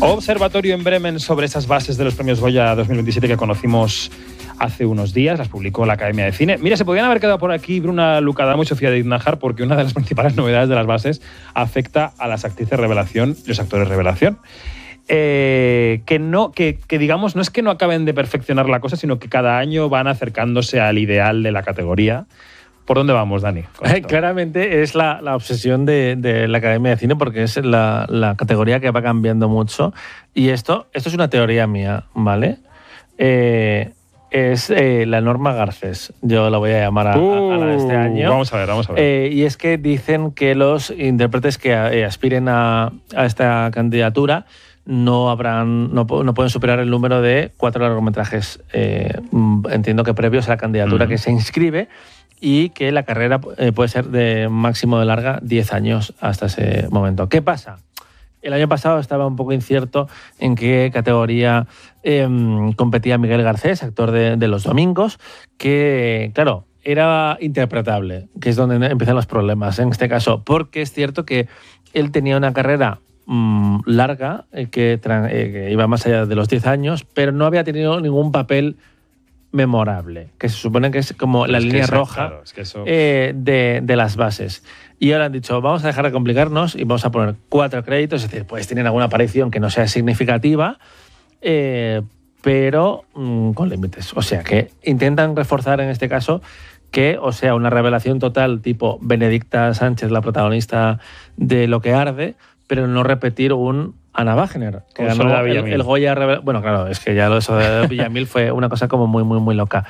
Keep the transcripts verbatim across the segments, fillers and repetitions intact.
Observatorio en Bremen sobre esas bases de los premios Goya dos mil veintisiete que conocimos hace unos días, las publicó la Academia de Cine. Mira, se podían haber quedado por aquí Bruna Lucadamo y Sofía Diz-Nájar, porque una de las principales novedades de las bases afecta a las actrices revelación y los actores revelación. Eh, que, no, que, que digamos, no es que no acaben de perfeccionar la cosa, sino que cada año van acercándose al ideal de la categoría. ¿Por dónde vamos, Dani? Claramente es la, la obsesión de, de la Academia de Cine, porque es la, la categoría que va cambiando mucho. Y esto, esto es una teoría mía, ¿vale? Eh, es eh, la norma Garcés, yo la voy a llamar a, uh, a la de este año. Vamos a ver, vamos a ver. Eh, y es que dicen que los intérpretes que eh, aspiren a, a esta candidatura no habrán no, no pueden superar el número de cuatro largometrajes, eh, entiendo que previos a la candidatura uh-huh. que se inscribe, y que la carrera eh, puede ser de máximo de larga diez años hasta ese momento. ¿Qué pasa? El año pasado estaba un poco incierto en qué categoría eh, competía Miguel Garcés, actor de, de Los Domingos, que, claro, era interpretable, que es donde empiezan los problemas en este caso, porque es cierto que él tenía una carrera mmm, larga, eh, que, eh, que iba más allá de los diez años, pero no había tenido ningún papel memorable, que se supone que es como la es línea esa, roja claro, es que eso... eh, de, de las bases. Y ahora han dicho, vamos a dejar de complicarnos y vamos a poner cuatro créditos, es decir, pues tienen alguna aparición que no sea significativa, eh, pero mmm, con límites. O sea, que intentan reforzar en este caso que, o sea, una revelación total tipo Benedicta Sánchez, la protagonista de Lo que arde, pero no repetir un Ana Wagner, que Como ganó el, el Goya Revela... Bueno, claro, es que ya lo eso de Villamil fue una cosa como muy, muy, muy loca.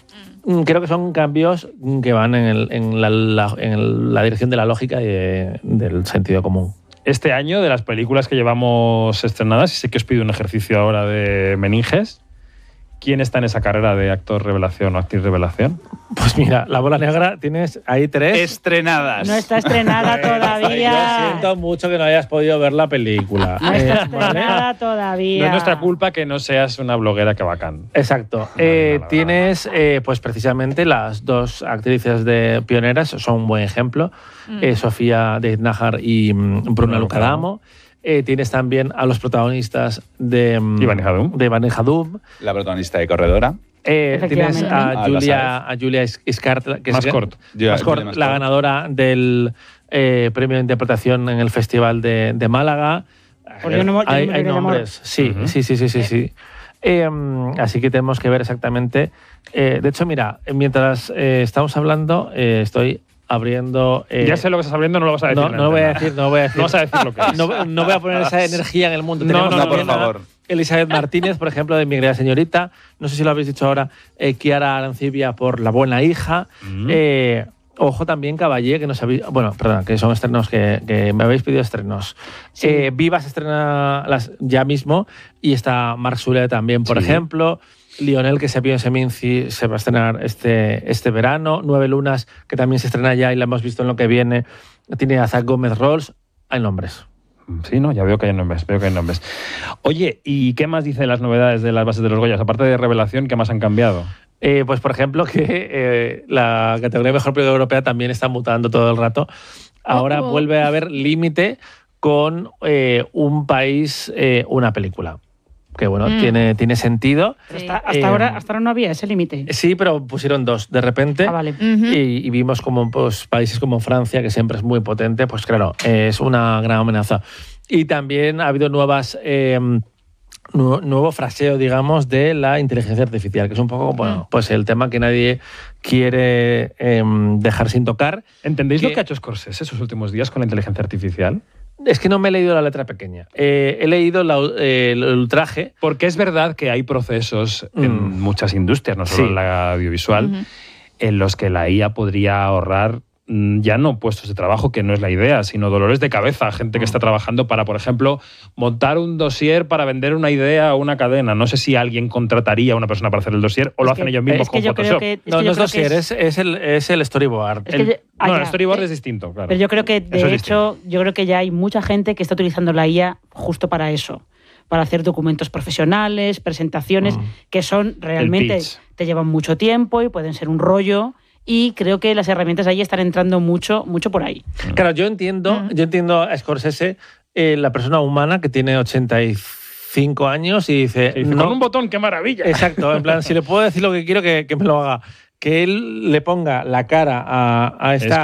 Creo que son cambios que van en, el, en, la, la, en la dirección de la lógica y de, del sentido común. Este año, de las películas que llevamos estrenadas, y sé que os pido un ejercicio ahora de meninges, ¿quién está en esa carrera de actor revelación o actriz revelación? Pues mira, La Bola Negra, tienes ahí tres. Estrenadas. No está estrenada todavía. Yo siento mucho que no hayas podido ver la película. No está eh, estrenada ¿vale? todavía. No es nuestra culpa que no seas una bloguera que bacán. Exacto. Vale, Eh, vale, tienes, eh, pues precisamente, las dos actrices de pioneras, son un buen ejemplo. Mm. Eh, Sofía Diz-Nájar y mm, Bruna Lucadamo. Eh, tienes también a los protagonistas de Ibane Jadum. de Ibane Jadum. La protagonista de Corredora. Eh, tienes a Ah, Julia, a Julia Iscart, que más es corto. más corto, la ganadora del eh, premio de interpretación en el Festival de, de Málaga. Pues yo no, yo hay no hay nombres, sí, uh-huh. sí, sí, sí, sí, sí. Eh, así que tenemos que ver exactamente. Eh, de hecho, mira, mientras eh, estamos hablando, eh, estoy abriendo... Eh, ya sé lo que estás abriendo, no lo vas a decir. No, no lo voy a decir, no lo voy a decir. No vas a decir lo que es. No, no voy a poner esa energía en el mundo. No, Tenemos no, no, por favor. Elizabeth Martínez, por ejemplo, de Mi Querida Señorita. No sé si lo habéis dicho ahora. Eh, Kiara Arancibia por La Buena Hija. Mm. Eh, ojo también Caballé, que nos habéis... Bueno, perdón, que son estrenos que, que me habéis pedido estrenos. Sí. Eh, Viva se estrena las, ya mismo y está Marc Soler también, por sí. ejemplo. Lionel, que se vio en Seminci, se va a estrenar este, este verano. Nueve Lunas, que también se estrena ya y la hemos visto en Lo que viene. Tiene a Zach Gómez Rolls. Hay nombres. Sí, no, ya veo que hay nombres, veo que hay nombres. Oye, ¿y qué más dicen las novedades de las bases de los Goyas? Aparte de revelación, ¿qué más han cambiado? Eh, pues, por ejemplo, que eh, la categoría de Mejor Película Europea también está mutando todo el rato. Ahora oh, oh. vuelve a haber límite con eh, un país, eh, una película. Que bueno, mm. tiene, tiene sentido. Sí. Hasta, hasta, eh, ahora, hasta ahora no había ese límite. Sí, pero pusieron dos de repente. Ah, vale. Uh-huh. y, y vimos como pues, países como Francia, que siempre es muy potente, pues claro, es una gran amenaza. Y también ha habido nuevas... Eh, nu- nuevo fraseo, digamos, de la inteligencia artificial, que es un poco, bueno, pues el tema que nadie quiere eh, dejar sin tocar. ¿Entendéis que... lo que ha hecho Scorsese esos últimos días con la inteligencia artificial? Es que no me he leído la letra pequeña. Eh, he leído la, eh, el ultraje. Porque es verdad que hay procesos mm. en muchas industrias, no solo sí. en la audiovisual, uh-huh. en los que la I A podría ahorrar ya no puestos de trabajo, que no es la idea, sino dolores de cabeza. Gente que está trabajando para, por ejemplo, montar un dossier para vender una idea a una cadena. No sé si alguien contrataría a una persona para hacer el dossier o es lo hacen que, ellos mismos con Photoshop. Que, es no, que no es dossier, es, es, el, es el storyboard. Es el, el, ah, no, ya, el storyboard eh, es distinto, claro. Pero yo creo que, de eso hecho, yo creo que ya hay mucha gente que está utilizando la I A justo para eso. Para hacer documentos profesionales, presentaciones, mm. que son realmente... te llevan mucho tiempo y pueden ser un rollo... Y creo que las herramientas ahí están entrando mucho, mucho por ahí. Claro, yo entiendo, uh-huh. yo entiendo a Scorsese, eh, la persona humana que tiene ochenta y cinco años y dice... Sí, dice no, con un botón, qué maravilla. Exacto, en plan, si le puedo decir lo que quiero, que, que me lo haga. Que él le ponga la cara a, a esta